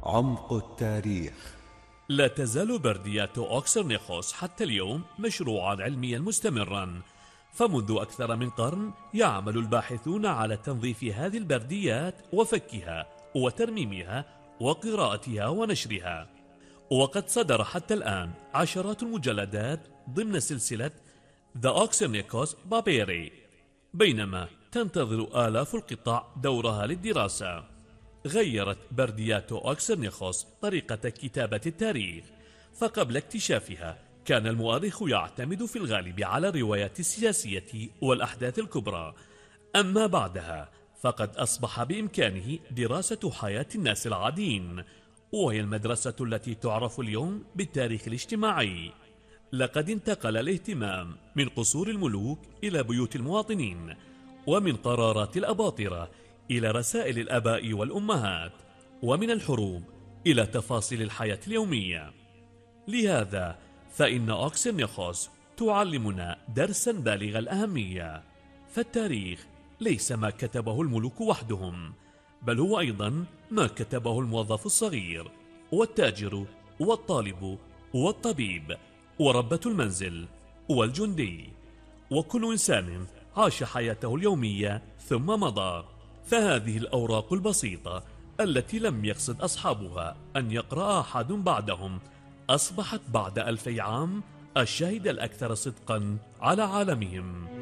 عمق التاريخ. لا تزال برديات أوكسرنيخوس حتى اليوم مشروعا علميا مستمرا، فمنذ أكثر من قرن يعمل الباحثون على تنظيف هذه البرديات وفكها وترميمها وقراءتها ونشرها. وقد صدر حتى الآن عشرات المجلدات ضمن سلسلة The Oxyrhynchus Papyri، بينما تنتظر آلاف القطع دورها للدراسة. غيرت برديات أوكسرنيخوس طريقة كتابة التاريخ، فقبل اكتشافها كان المؤرخ يعتمد في الغالب على الروايات السياسية والأحداث الكبرى، أما بعدها فقد أصبح بإمكانه دراسة حياة الناس العاديين، وهي المدرسة التي تعرف اليوم بالتاريخ الاجتماعي. لقد انتقل الاهتمام من قصور الملوك إلى بيوت المواطنين، ومن قرارات الأباطرة إلى رسائل الآباء والأمهات، ومن الحروب إلى تفاصيل الحياة اليومية. لهذا فإن أوكسرنيخوس تعلمنا درسا بالغ الأهمية، فالتاريخ ليس ما كتبه الملوك وحدهم، بل هو أيضا ما كتبه الموظف الصغير والتاجر والطالب والطبيب وربة المنزل والجندي، وكل إنسان عاش حياته اليومية ثم مضى. فهذه الأوراق البسيطة التي لم يقصد أصحابها أن يقرأ أحد بعدهم أصبحت بعد 2000 عام الشاهد الأكثر صدقا على عالمهم.